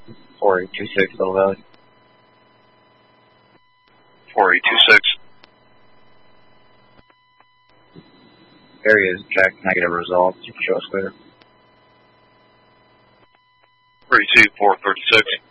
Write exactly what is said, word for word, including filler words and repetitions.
four eight two six, Little Valley. four eight two six. Area is checked. Negative results. You can show us clear. three two four thirty-six.